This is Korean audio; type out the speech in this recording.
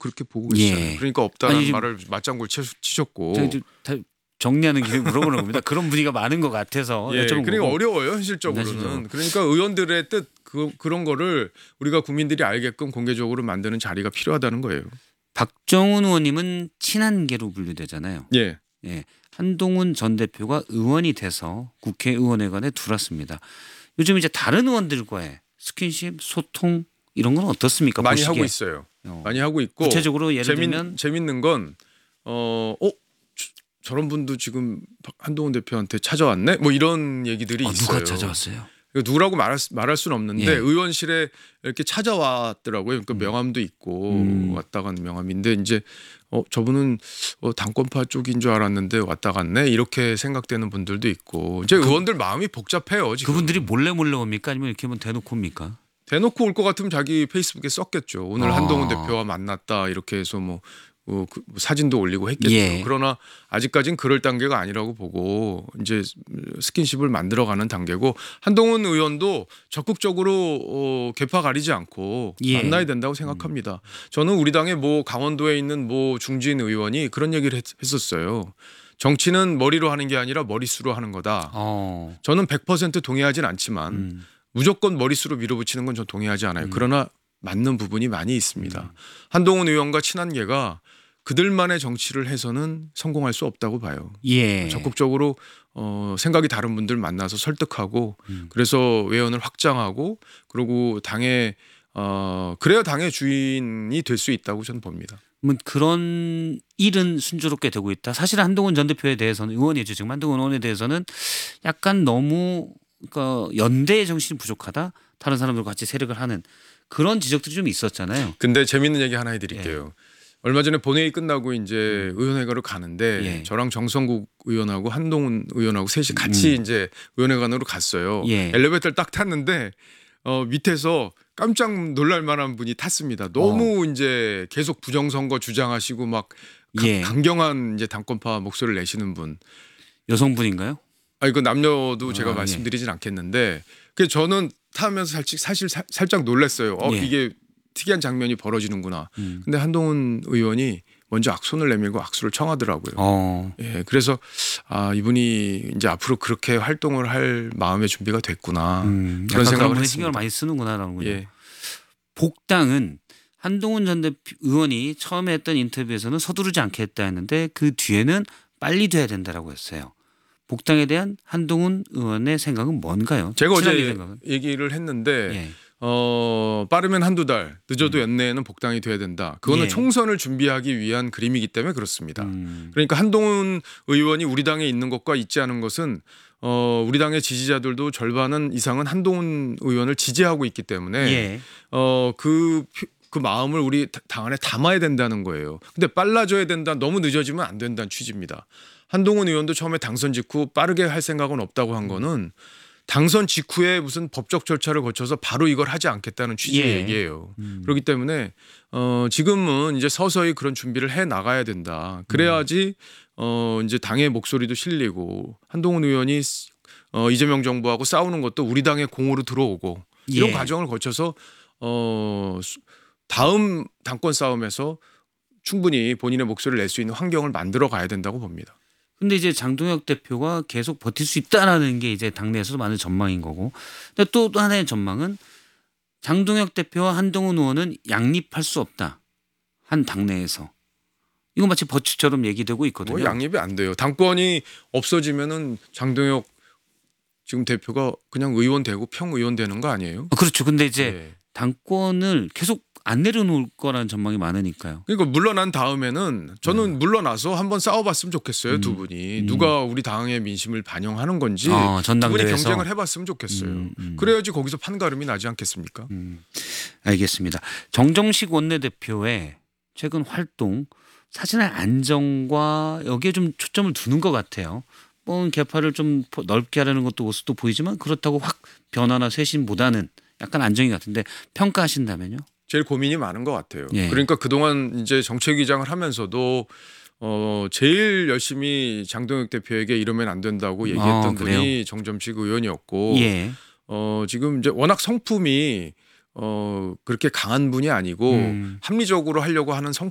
그렇게 보고 있어요. 예. 그러니까 없다는 아니, 말을 맞장구를 치셨고. 제가 다 정리하는 길을 물어보는 겁니다. 그런 분위기가 많은 것 같아서 예, 여쭤본 그러니까 거고. 어려워요 현실적으로는. 그러니까 의원들의 뜻 그런 거를 우리가 국민들이 알게끔 공개적으로 만드는 자리가 필요하다는 거예요. 박정훈 의원님은 친한계로 분류되잖아요. 예. 예. 한동훈 전 대표가 의원이 돼서 국회의원회관에 들어왔습니다. 요즘 이제 다른 의원들과의 스킨십, 소통 이런 건 어떻습니까? 많이 보시기에. 하고 있어요. 많이 하고 있고 구체적으로 예를 들면 재밌는 건 저런 분도 지금 한동훈 대표한테 찾아왔네? 뭐 이런 얘기들이 있어요. 누가 찾아왔어요? 누구라고 말할 수는 없는데 예. 의원실에 이렇게 찾아왔더라고요. 그러니까 명함도 있고 왔다 간 명함인데 이제 저분은 당권파 쪽인 줄 알았는데 왔다 갔네 이렇게 생각되는 분들도 있고 이제 의원들 마음이 복잡해요. 지금. 그분들이 몰래 옵니까? 아니면 이렇게 하면 대놓고 옵니까? 대놓고 올 것 같으면 자기 페이스북에 썼겠죠. 오늘 한동훈 대표와 만났다 이렇게 해서 그 사진도 올리고 했겠죠. 예. 그러나 아직까지는 그럴 단계가 아니라고 보고 이제 스킨십을 만들어가는 단계고 한동훈 의원도 적극적으로 계파 가리지 않고 예. 만나야 된다고 생각합니다. 저는 우리 당의 강원도에 있는 중진 의원이 그런 얘기를 했었어요. 정치는 머리로 하는 게 아니라 머릿수로 하는 거다. 저는 100% 동의하진 않지만 무조건 머릿수로 밀어붙이는 건 전 동의하지 않아요. 그러나 맞는 부분이 많이 있습니다. 한동훈 의원과 친한계가 그들만의 정치를 해서는 성공할 수 없다고 봐요. 예. 적극적으로 생각이 다른 분들 만나서 설득하고 그래서 외연을 확장하고 그리고 그래야 당의 주인이 될 수 있다고 저는 봅니다. 그런 일은 순조롭게 되고 있다. 사실 한동훈 전 대표에 대해서는 의원이죠. 지금 한동훈 의원에 대해서는 약간 너무 그러니까 연대의 정신이 부족하다. 다른 사람들과 같이 세력을 하는 그런 지적들이 좀 있었잖아요. 근데 재밌는 얘기 하나 해드릴게요. 얼마 전에 본회의 끝나고 이제 의원회관으로 가는데 저랑 정성국 의원하고 한동훈 의원하고 셋이 같이 이제 의원회관으로 갔어요. 엘리베이터를 딱 탔는데 밑에서 깜짝 놀랄 만한 분이 탔습니다. 너무 이제 계속 부정선거 주장하시고 막 강경한 이제 당권파 목소리를 내시는 분. 여성분인가요? 이거 남녀도 제가 말씀드리진 않겠는데 저는 타면서 사실 살짝 놀랐어요. 이게 특이한 장면이 벌어지는구나. 근데 한동훈 의원이 먼저 악손을 내밀고 악수를 청하더라고요. 예, 그래서 이분이 이제 앞으로 그렇게 활동을 할 마음의 준비가 됐구나. 그런 생각을 했습니다. 신경을 많이 쓰는구나라는군요. 예. 복당은 한동훈 전 대표 의원이 처음에 했던 인터뷰에서는 서두르지 않겠다 했는데 그 뒤에는 빨리 돼야 된다라고 했어요. 복당에 대한 한동훈 의원의 생각은 뭔가요? 제가 어제 얘기를 했는데 빠르면 한두 달, 늦어도 연내에는 복당이 돼야 된다. 그거는 총선을 준비하기 위한 그림이기 때문에 그렇습니다. 그러니까 한동훈 의원이 우리 당에 있는 것과 있지 않은 것은 우리 당의 지지자들도 절반 이상은 한동훈 의원을 지지하고 있기 때문에 그 마음을 우리 당 안에 담아야 된다는 거예요. 근데 빨라져야 된다. 너무 늦어지면 안 된다는 취지입니다. 한동훈 의원도 처음에 당선 직후 빠르게 할 생각은 없다고 한 거는 당선 직후에 무슨 법적 절차를 거쳐서 바로 이걸 하지 않겠다는 취지의 얘기예요. 그렇기 때문에 지금은 이제 서서히 그런 준비를 해 나가야 된다. 그래야지 이제 당의 목소리도 실리고 한동훈 의원이 이재명 정부하고 싸우는 것도 우리 당의 공으로 들어오고 이런 과정을 거쳐서 다음 당권 싸움에서 충분히 본인의 목소리를 낼 수 있는 환경을 만들어 가야 된다고 봅니다. 근데 이제 장동혁 대표가 계속 버틸 수 있다라는 게 이제 당내에서도 많은 전망인 거고. 근데 또 하나의 전망은 장동혁 대표와 한동훈 의원은 양립할 수 없다. 한 당내에서. 이건 마치 버추처럼 얘기되고 있거든요. 양립이 안 돼요. 당권이 없어지면은 장동혁 지금 대표가 그냥 의원 되고 평의원 되는 거 아니에요? 그렇죠. 근데 이제 당권을 계속 안 내려놓을 거라는 전망이 많으니까요. 그러니까 물러난 다음에는 저는 물러나서 한번 싸워봤으면 좋겠어요. 두 분이 누가 우리 당의 민심을 반영하는 건지 두 분이 경쟁을 해봤으면 좋겠어요. 그래야지 거기서 판가름이 나지 않겠습니까? 알겠습니다. 정정식 원내대표의 최근 활동 사실은 안정과 여기에 좀 초점을 두는 것 같아요. 개파를 좀 넓게 하려는 것도 모습도 보이지만 그렇다고 확 변화나 쇄신보다는 약간 안정이 같은데 평가하신다면요? 제일 고민이 많은 것 같아요. 그러니까 그동안 이제 정책위장을 하면서도 제일 열심히 장동혁 대표에게 이러면 안 된다고 얘기했던 분이 정점식 의원이었고 지금 이제 워낙 성품이 그렇게 강한 분이 아니고 합리적으로 하려고 하는